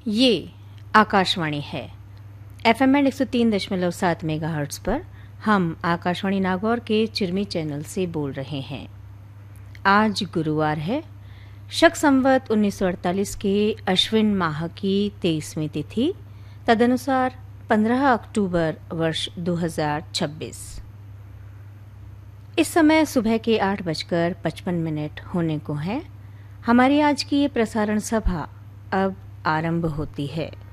ये आकाशवाणी है। FM band 103.7 megahertz पर हम आकाशवाणी नागौर के चिरमी चैनल से बोल रहे हैं। आज गुरुवार है, शक संवत 1948 के अश्विन माह की 23वीं तिथि, तदनुसार 15 अक्टूबर वर्ष 2026। इस समय सुबह के 8:55 होने को हैं। हमारी आज की ये प्रसारण सभा अब आरंभ होती है।